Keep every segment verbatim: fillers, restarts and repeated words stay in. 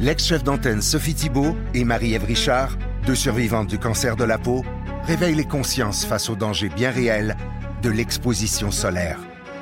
L'ex-chef d'antenne Sophie Thibault et Marie-Ève Richard, deux survivantes du cancer de la peau, réveillent les consciences face aux dangers bien réels de l'exposition solaire.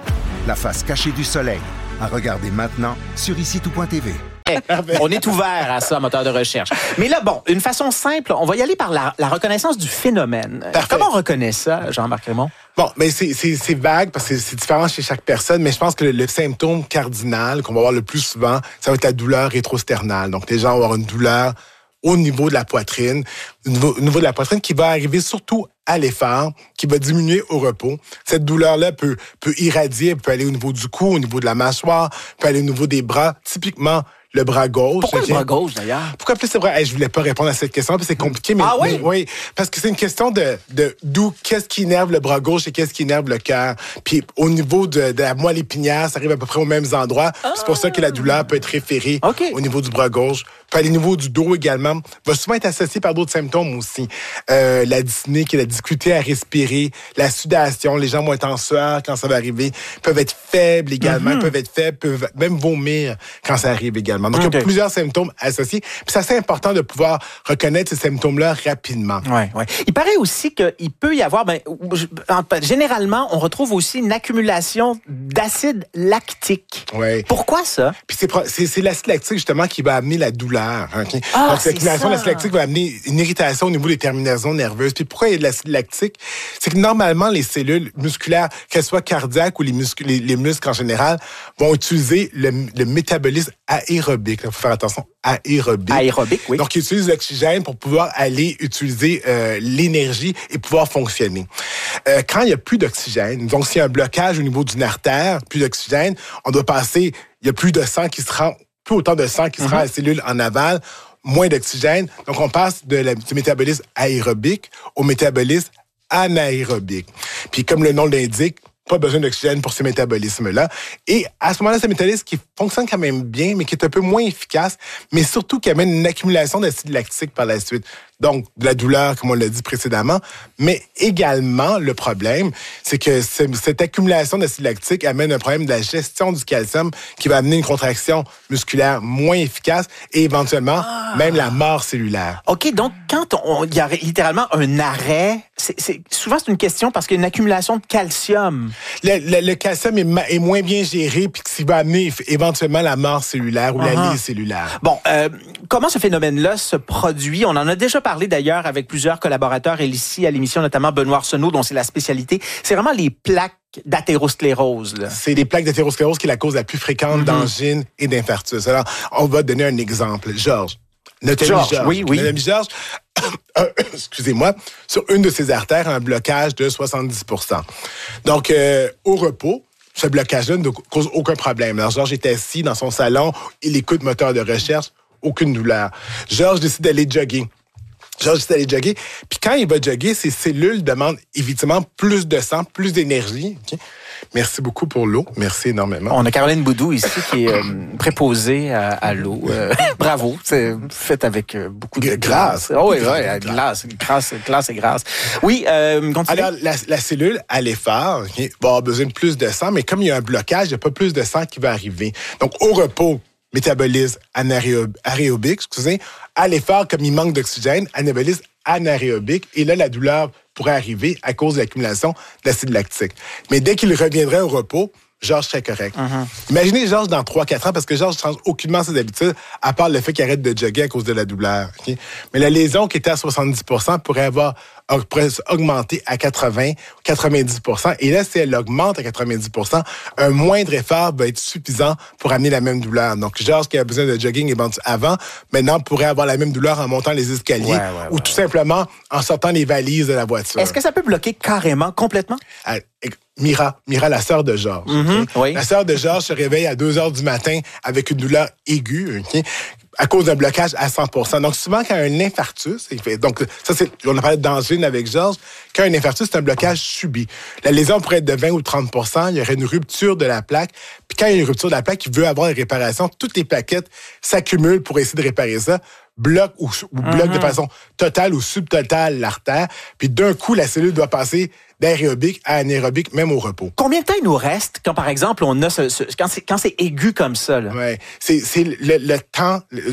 La face cachée du soleil, à regarder maintenant sur ici tout point t v. On est ouvert à ça, moteur de recherche. Mais là, bon, une façon simple, on va y aller par la, la reconnaissance du phénomène. Parfait. Comment on reconnaît ça, Jean-Marc Raymond? Bon, mais c'est, c'est, c'est vague parce que c'est différent chez chaque personne, mais je pense que le, le symptôme cardinal qu'on va voir le plus souvent, ça va être la douleur rétrosternale. Donc, les gens vont avoir une douleur au niveau de la poitrine, au niveau, au niveau de la poitrine qui va arriver surtout à l'effort, qui va diminuer au repos. Cette douleur-là peut, peut irradier, peut aller au niveau du cou, au niveau de la mâchoire, peut aller au niveau des bras, typiquement le bras gauche. Pourquoi okay? le bras gauche, d'ailleurs? Pourquoi plus le bras? Hey, je voulais pas répondre à cette question, parce que c'est compliqué. Mais, ah oui? Mais, oui, parce que c'est une question de, de d'où, qu'est-ce qui énerve le bras gauche et qu'est-ce qui énerve le cœur. Puis au niveau de, de la moelle épinière, ça arrive à peu près aux mêmes endroits. Ah. C'est pour ça que la douleur peut être référée okay. au niveau du bras gauche. Puis au niveau du dos également, va souvent être associé par d'autres symptômes aussi. Euh, la dyspnée, qui est la difficulté à respirer, la sudation, les gens vont être en sueur quand ça va arriver, peuvent être faibles également, mm-hmm. peuvent être faibles, peuvent même vomir quand ça arrive également. Donc, okay. il y a plusieurs symptômes associés. Puis c'est assez important de pouvoir reconnaître ces symptômes-là rapidement. Ouais, ouais. Il paraît aussi qu'il peut y avoir, ben, généralement, on retrouve aussi une accumulation d'acide lactique. Ouais. Pourquoi ça? Puis c'est, c'est, c'est l'acide lactique, justement, qui va amener la douleur. Okay? Ah, donc, l'accumulation de l'acide lactique va amener une irritation au niveau des terminaisons nerveuses. Puis pourquoi il y a de l'acide lactique? C'est que normalement, les cellules musculaires, qu'elles soient cardiaques ou les, muscles, les, les muscles en général, vont utiliser le, le métabolisme aérobique. Il faut faire attention, aérobique. Aérobique, oui. Donc, ils utilisent l'oxygène pour pouvoir aller utiliser euh, l'énergie et pouvoir fonctionner. Euh, quand il n'y a plus d'oxygène, donc s'il y a un blocage au niveau d'une artère, plus d'oxygène, on doit passer, il y a plus de sang qui se rend, plus autant de sang qui se mm-hmm. rend à la cellule en aval, moins d'oxygène. Donc, on passe de la, du métabolisme aérobique au métabolisme anaérobique. Puis, comme le nom l'indique, pas besoin d'oxygène pour ce métabolisme-là. Et à ce moment-là, c'est un métabolisme qui fonctionne quand même bien, mais qui est un peu moins efficace, mais surtout qui amène une accumulation d'acide lactique par la suite. Donc, de la douleur, comme on l'a dit précédemment, mais également, le problème, c'est que cette accumulation d'acide lactique amène un problème de la gestion du calcium qui va amener une contraction musculaire moins efficace et éventuellement ah. même la mort cellulaire. OK, donc quand on, il y a littéralement un arrêt, c'est, c'est, souvent c'est une question parce qu'il y a une accumulation de calcium. Le, le, le calcium est, ma, est moins bien géré puis qui va amener éventuellement la mort cellulaire ou uh-huh. la lie cellulaire. Bon, euh, comment ce phénomène-là se produit? On en a déjà parlé d'ailleurs avec plusieurs collaborateurs ici à l'émission, notamment Benoît Arsenault, dont c'est la spécialité. C'est vraiment les plaques d'athérosclérose. Là. C'est les plaques d'athérosclérose qui est la cause la plus fréquente mm-hmm. d'angine et d'infarctus. Alors, on va donner un exemple. Georges. Notre Georges, ami Georges. oui, oui. Notre ami Georges, euh, excusez-moi, sur une de ses artères, un blocage de soixante-dix pour cent. Donc, euh, au repos, ce blocage-là ne cause aucun problème. Alors, Georges est assis dans son salon, il écoute moteur de recherche, aucune douleur. Georges décide d'aller jogger. Georges décide d'aller jogger. Puis quand il va jogger, ses cellules demandent évidemment plus de sang, plus d'énergie. Okay? Merci beaucoup pour l'eau. Merci énormément. On a Caroline Boudou ici qui est euh, préposée à, à l'eau. Euh, bravo. C'est fait avec euh, beaucoup de grâce. Oh oui, oui, glace, glace, glace et grâce. Oui, euh, continue. Alors, la, la cellule, à l'effort, okay, va avoir besoin de plus de sang, mais comme il y a un blocage, il n'y a pas plus de sang qui va arriver. Donc, au repos, métabolisme anaérobique, excusez, à l'effort, comme il manque d'oxygène, anabolisme anaérobique, et là, la douleur pourrait arriver à cause de l'accumulation d'acide lactique. Mais dès qu'il reviendrait au repos, Georges serait correct. Uh-huh. Imaginez Georges dans trois quatre ans, parce que Georges ne change aucunement ses habitudes, à part le fait qu'il arrête de jogger à cause de la douleur. Okay? Mais la lésion qui était à soixante-dix pour cent pourrait avoir pourrait augmenter à quatre-vingts quatre-vingt-dix pour cent. Et là, si elle augmente à quatre-vingt-dix pour cent, un moindre effort va être suffisant pour amener la même douleur. Donc, Georges qui a besoin de jogging avant, maintenant pourrait avoir la même douleur en montant les escaliers ouais, ouais, ou ouais, tout ouais. simplement en sortant les valises de la voiture. Est-ce que ça peut bloquer carrément, complètement? Euh, Mira, Mira, la sœur de Georges. Mm-hmm, okay? oui. La sœur de Georges se réveille à deux heures du matin avec une douleur aiguë, okay? à cause d'un blocage à cent pour cent. Donc, souvent, quand il y a un infarctus, donc ça, c'est, on a parlé d'angine avec Georges, quand il y a un infarctus, c'est un blocage subi. La lésion pourrait être de vingt ou trente pour cent, il y aurait une rupture de la plaque, puis quand il y a une rupture de la plaque, il veut avoir une réparation, toutes les plaquettes s'accumulent pour essayer de réparer ça, bloquent ou, ou bloquent mm-hmm. de façon totale ou subtotale l'artère, puis d'un coup, la cellule doit passer d'aérobique à anaérobique, même au repos. Combien de temps il nous reste quand, par exemple, on a ce, ce, quand, c'est, quand c'est aigu comme ça? Là? Ouais, c'est, c'est le, le temps... Le,